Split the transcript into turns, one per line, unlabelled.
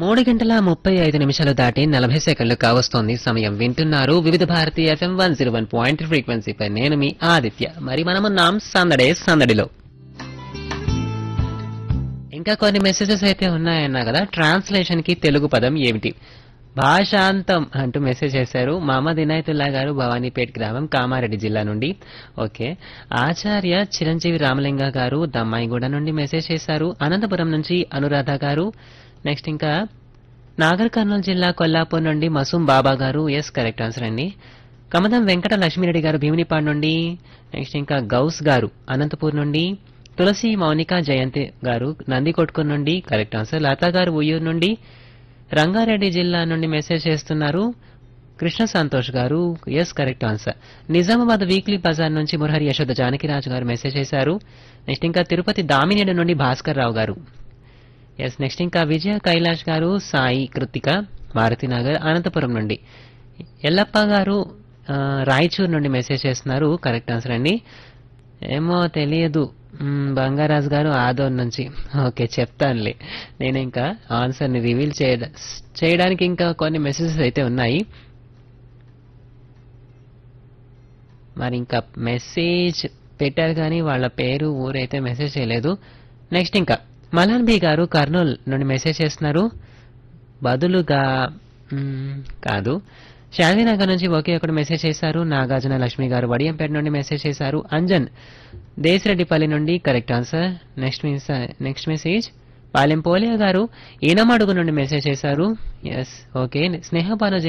3:35 దాటి 40 సెకండ్లు కావస్తోంది సమయం. వింటున్నారు వివిధ భారతి FM 101.3 ఫ్రీక్వెన్సీపై. నేను మీ ఆదిత్య. మరి మనమున్నాం సందడిలో. ఇంకా కొన్ని మెసేజెస్ అయితే ఉన్నాయన్నా కదా. ట్రాన్స్లేషన్ కి తెలుగు పదం ఏమిటి? భాషాంతం అంటూ మెసేజ్ చేశారు మహమ్మద్ ఇనాయతుల్లా గారు, భవానీపేట్ గ్రామం, కామారెడ్డి జిల్లా నుండి. ఓకే. ఆచార్య చిరంజీవి రామలింగ గారు దమ్మాయిగూడ నుండి మెసేజ్ చేశారు. అనంతపురం నుంచి అనురాధ గారు. నెక్స్ట్ ఇంకా నాగర్ కర్నూలు జిల్లా కొల్లాపూర్ నుండి మసూం బాబా గారు. ఎస్, కరెక్ట్ ఆన్సర్ అండి. కమదం వెంకట లక్ష్మీరెడ్డి గారు భీమినిపాడు నుండి. నెక్స్ట్ ఇంకా గౌస్ గారు అనంతపూర్ నుండి. తులసి మౌనిక జయంతి గారు నందికొట్కూరు నుండి. Correct answer. లతా గారు ఉయ్యూరు నుండి. రంగారెడ్డి జిల్లా నుండి మెసేజ్ చేస్తున్నారు కృష్ణ సంతోష్ గారు. Yes, correct answer. Nizamabad weekly Bazar నుంచి మురహరి యశోద జానకిరాజు గారు మెసేజ్ చేశారు. నెక్స్ట్ ఇంకా తిరుపతి దామినేడు నుండి భాస్కర్ రావు గారు. ఎస్, నెక్స్ట్ ఇంకా విజయ కైలాష్ గారు, సాయి కృతిక భారతీనగర్ అనంతపురం నుండి. ఎల్లప్ప గారు రాయచూర్ నుండి మెసేజ్ చేస్తున్నారు. కరెక్ట్ ఆన్సర్ అండి. ఏమో తెలియదు. బంగారాజు గారు ఆదోన్ నుంచి. ఓకే, చెప్తానులే. నేను ఇంకా ఆన్సర్ని రివీల్ చేయడానికి ఇంకా కొన్ని మెసేజెస్ అయితే ఉన్నాయి. మరి ఇంకా మెసేజ్ పెట్టారు కానీ వాళ్ళ పేరు ఊరైతే మెసేజ్ చేయలేదు. నెక్స్ట్ ఇంకా మలాన్ బి గారు కర్నూలు నుండి మెసేజ్ చేస్తున్నారు. బదులుగా కాదు, శాంతినగర్ నుంచి ఒకే ఒకటి మెసేజ్ చేశారు. నాగార్జున లక్ష్మి గారు వడియంపేట నుండి మెసేజ్ చేశారు. అంజన్ దేశరెడ్డిపల్లి నుండి. Correct answer. Next message Palem Polya గారు ఈనమడుగు నుండి మెసేజ్ చేశారు. Yes, okay. స్నేహపాను